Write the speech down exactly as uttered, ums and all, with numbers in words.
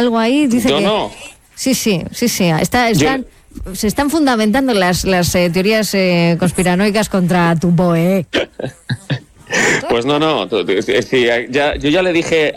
algo ahí. Dice Yo que... no. Sí, sí, sí, sí. Está, están, Yo... Se están fundamentando las, las eh, teorías eh, conspiranoicas contra tu B O E. Pues no, no. Sí, ya, yo ya le dije